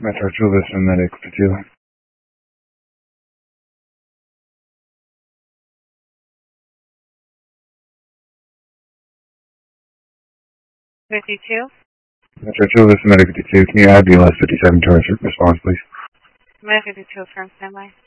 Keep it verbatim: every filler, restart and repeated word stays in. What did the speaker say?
Metro two, this is Medic fifty-two. fifty-two? Metro two, this is Medic fifty-two. Can you add B L S fifty-seven to our response, please? Medic fifty-two, firm standby.